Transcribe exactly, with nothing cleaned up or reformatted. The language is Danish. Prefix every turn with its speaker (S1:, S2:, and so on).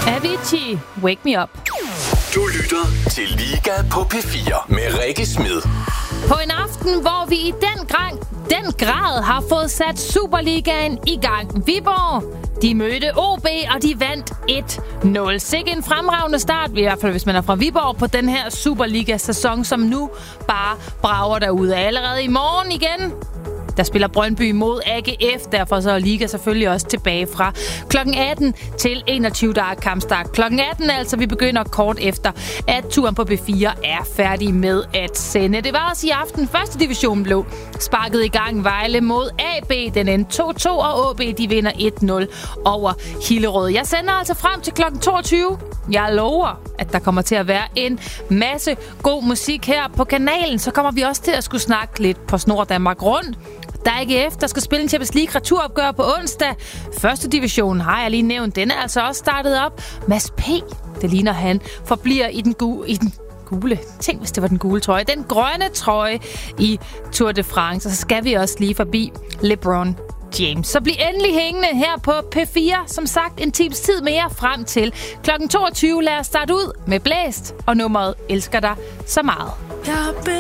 S1: Avicii, Wake Me Up.
S2: Du lytter til Liga på P fire med Rikke Smed.
S1: På en aften, hvor vi i den grad, den grad har fået sat Superligaen i gang. Viborg, de mødte O B, og de vandt et nul. Sikke en fremragende start, i hvert fald hvis man er fra Viborg, på den her Superliga-sæson, som nu bare brager derude. Allerede i morgen igen, der spiller Brøndby mod A G F, derfor så er Liga selvfølgelig også tilbage fra klokken atten til enogtyve, der er kampstart. klokken atten altså, vi begynder kort efter, at turen på B fire er færdig med at sende. Det var også i aften, første division blev sparket i gang. Vejle mod A B, den endte to to, og A B de vinder et nul over Hillerød. Jeg sender altså frem til klokken toogtyve. Jeg lover, at der kommer til at være en masse god musik her på kanalen. Så kommer vi også til at skulle snakke lidt på Snor Danmark rundt. Der er A G F, der skal spille en Champions League returopgør på onsdag. Første division har jeg lige nævnt. Den er altså også startet op. Mads P., det ligner han, forbliver i den, gu- i den gule. Tænk, hvis det var den gule trøje. Den grønne trøje i Tour de France. Og så skal vi også lige forbi LeBron James. Så bliv endelig hængende her på P fire. Som sagt, en times tid mere frem til klokken toogtyve. Lad os starte ud med Blæst og nummeret Elsker dig så meget.